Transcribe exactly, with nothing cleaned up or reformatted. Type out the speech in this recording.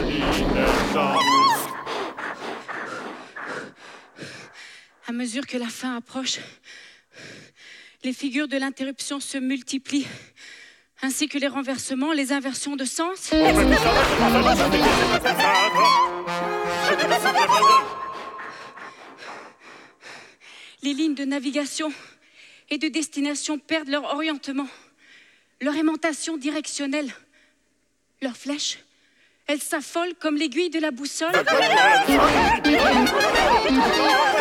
À mesure que la fin approche, les figures de l'interruption se multiplient, ainsi que les renversements, les inversions de sens. Les lignes de navigation et de destination perdent leur orientement, leur aimantation directionnelle, leurs flèches. Elles s'affolent comme l'aiguille de la boussole.